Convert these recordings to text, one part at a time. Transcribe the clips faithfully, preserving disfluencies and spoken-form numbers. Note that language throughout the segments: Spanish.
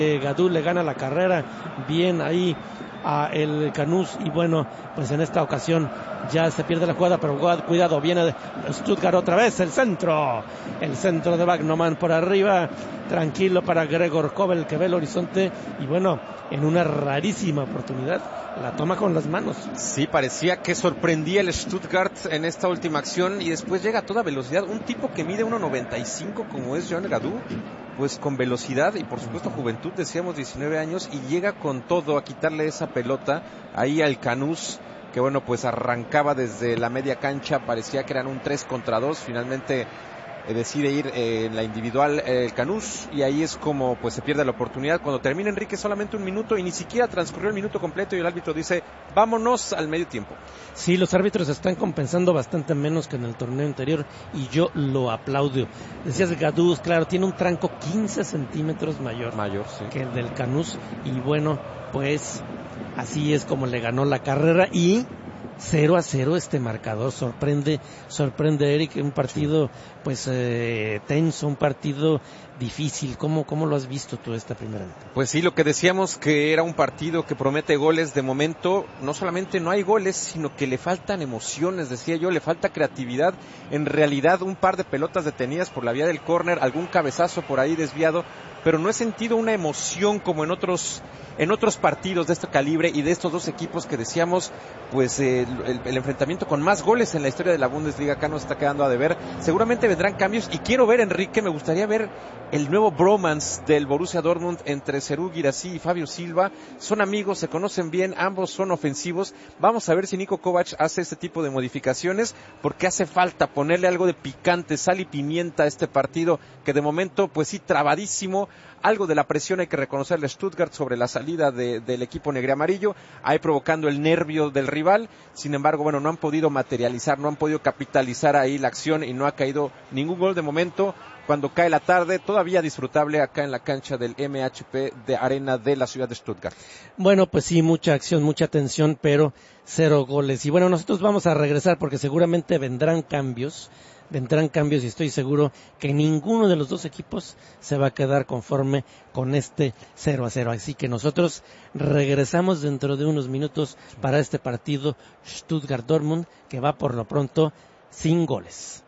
Gadú le gana la carrera bien ahí a el Canús y bueno, pues en esta ocasión ya se pierde la jugada, pero cuidado, viene Stuttgart otra vez, el centro, el centro de Wagnermann por arriba, tranquilo para Gregor Kobel que ve el horizonte y bueno, en una rarísima oportunidad la toma con las manos. Sí, parecía que sorprendía el Stuttgart en esta última acción y después llega a toda velocidad, un tipo que mide uno noventa y cinco como es Johan Gadú, pues con velocidad y por supuesto juventud, decíamos diecinueve años, y llega con todo a quitarle esa pelota ahí al Canús, que bueno, pues arrancaba desde la media cancha, parecía que eran un tres contra dos, finalmente eh, decide ir eh, en la individual eh, el Canús, y ahí es como pues se pierde la oportunidad. Cuando termina Enrique solamente un minuto y ni siquiera transcurrió el minuto completo y el árbitro dice, vámonos al medio tiempo. Sí, los árbitros están compensando bastante menos que en el torneo anterior y yo lo aplaudo. Decías Gadú, claro, tiene un tranco quince centímetros mayor, mayor sí. que el del Canús y bueno, pues así es como le ganó la carrera y cero a cero este marcador. Sorprende, sorprende Eric, un partido pues eh, tenso, un partido difícil. ¿Cómo, ¿Cómo lo has visto tú esta primera mitad? Pues sí, lo que decíamos que era un partido que promete goles, de momento no solamente no hay goles, sino que le faltan emociones, decía yo, le falta creatividad. En realidad un par de pelotas detenidas por la vía del córner, algún cabezazo por ahí desviado, pero no he sentido una emoción como en otros en otros partidos de este calibre y de estos dos equipos que decíamos, pues eh, el, el enfrentamiento con más goles en la historia de la Bundesliga. Acá nos está quedando a deber. Seguramente vendrán cambios y quiero ver, Enrique, me gustaría ver el nuevo bromance del Borussia Dortmund entre Serhou Guirassy y Fabio Silva. Son amigos, se conocen bien, ambos son ofensivos. Vamos a ver si Niko Kovac hace este tipo de modificaciones, porque hace falta ponerle algo de picante, sal y pimienta a este partido, que de momento, pues sí, trabadísimo. Algo de la presión hay que reconocerle a Stuttgart sobre la salida de, del equipo negro-amarillo, ahí provocando el nervio del rival. Sin embargo, bueno, no han podido materializar, no han podido capitalizar ahí la acción y no ha caído ningún gol de momento. Cuando cae la tarde, todavía disfrutable acá en la cancha del M H P de Arena de la ciudad de Stuttgart. Bueno, pues sí, mucha acción, mucha tensión, pero cero goles. Y bueno, nosotros vamos a regresar porque seguramente vendrán cambios. Vendrán cambios y estoy seguro que ninguno de los dos equipos se va a quedar conforme con este cero a cero. Así que nosotros regresamos dentro de unos minutos para este partido Stuttgart-Dortmund, que va por lo pronto sin goles.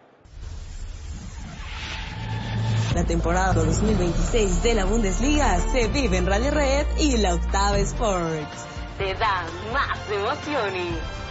La temporada dos mil veintiséis de la Bundesliga se vive en Radio Red y la Octava Sports. Te da más emociones.